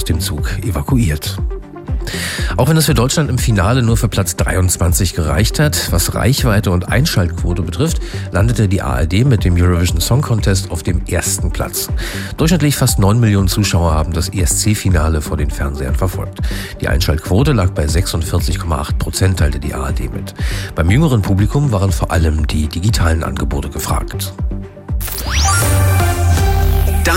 aus dem Zug evakuiert. Auch wenn es für Deutschland im Finale nur für Platz 23 gereicht hat, was Reichweite und Einschaltquote betrifft, landete die ARD mit dem Eurovision Song Contest auf dem ersten Platz. Durchschnittlich fast 9 Millionen Zuschauer haben das ESC-Finale vor den Fernsehern verfolgt. Die Einschaltquote lag bei 46,8%, teilte die ARD mit. Beim jüngeren Publikum waren vor allem die digitalen Angebote gefragt.